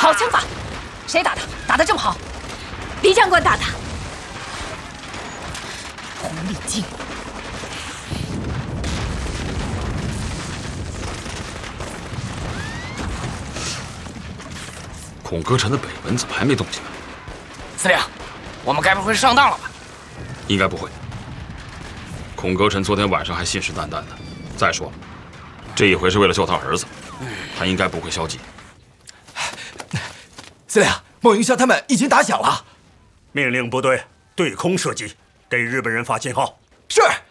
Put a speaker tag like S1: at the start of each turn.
S1: 好枪法，谁打的？打得这么好？
S2: 黎长官打的。
S1: 狐狸精！
S3: 孔歌城的北门怎么还没动静啊？
S4: 司令，我们该不会是上当了吧？
S3: 应该不会。孔歌城昨天晚上还信誓旦旦的。再说了，这一回是为了救他儿子，他应该不会消极。
S5: 司令，孟云霄他们已经打响了，
S6: 命令部队对空射击，给日本人发信号。
S5: 是。